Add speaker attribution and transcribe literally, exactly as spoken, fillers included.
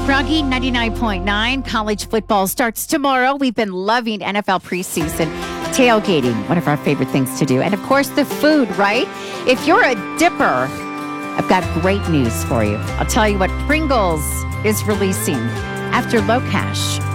Speaker 1: Froggy ninety-nine point nine. College football starts tomorrow. We've been loving N F L preseason. Tailgating, one of our favorite things to do. And of course, the food, right? If you're a dipper, I've got great news for you. I'll tell you what Pringles is releasing after Low Cash.